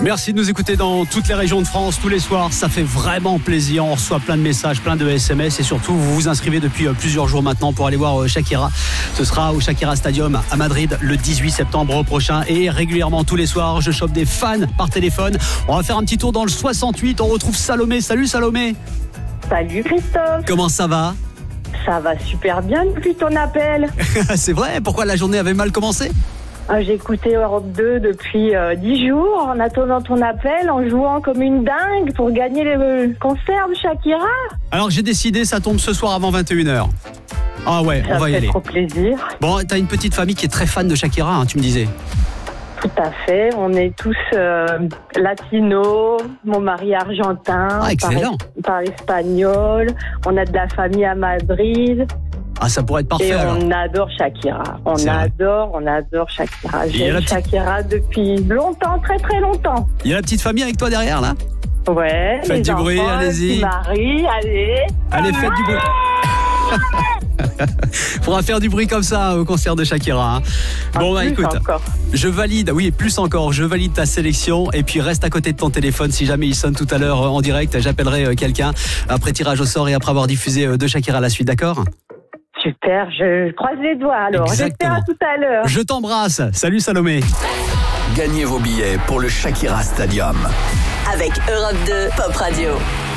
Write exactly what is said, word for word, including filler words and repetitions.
Merci de nous écouter dans toutes les régions de France tous les soirs. Ça fait vraiment plaisir. On reçoit plein de messages, plein de S M S et surtout vous vous inscrivez depuis plusieurs jours maintenant pour aller voir Shakira. Ce sera au Shakira Stadium à Madrid le dix-huit septembre prochain et régulièrement tous les soirs je chope des fans par téléphone. On va faire un petit tour dans le soixante-huit. On retrouve Salomé. Salut Salomé. Salut Christophe. Comment ça va? Ça va super bien depuis ton appel. C'est vrai? Pourquoi la journée avait mal commencé? J'ai écouté Europe deux depuis euh, dix jours en attendant ton appel, en jouant comme une dingue pour gagner le concert de Shakira. Alors j'ai décidé, ça tombe ce soir avant vingt et une heures. Ah ouais, ça on va y aller. Ça fait trop plaisir. Bon, t'as une petite famille qui est très fan de Shakira, hein, tu me disais. Tout à fait, on est tous euh, latinos, mon mari argentin, ah, excellent. Par, par espagnol, on a de la famille à Madrid. Ah, ça pourrait être parfait. Et alors. on adore Shakira. On C'est adore, vrai. on adore Shakira. J'aime petite... Shakira depuis longtemps, très très longtemps. Il y a la petite famille avec toi derrière là? Ouais. Faites les du enfants, bruit, allez-y. Marie, allez. Allez, faites du bruit. Faudra faire du bruit comme ça au concert de Shakira. Hein. Bon, bah écoute, encore. je valide, oui, plus encore, je valide ta sélection et puis reste à côté de ton téléphone si jamais il sonne tout à l'heure en direct. J'appellerai quelqu'un après tirage au sort et après avoir diffusé de Shakira la suite, d'accord? Super, je croise les doigts alors. J'espère à tout à l'heure. Je t'embrasse. Salut Salomé. Gagnez vos billets pour le Shakira Stadium. Avec Europe deux Pop Radio.